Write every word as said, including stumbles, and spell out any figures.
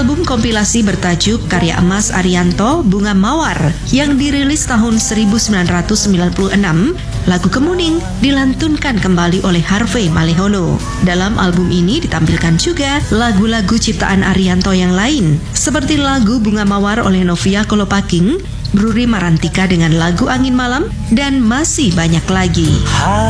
album kompilasi bertajuk Karya Emas Ariyanto, Bunga Mawar, yang dirilis tahun seribu sembilan ratus sembilan puluh enam, lagu Kemuning dilantunkan kembali oleh Harvey Mallehono. Dalam album ini ditampilkan juga lagu-lagu ciptaan Ariyanto yang lain, seperti lagu Bunga Mawar oleh Novia Kolopaking, Bruri Marantika dengan lagu Angin Malam, dan masih banyak lagi.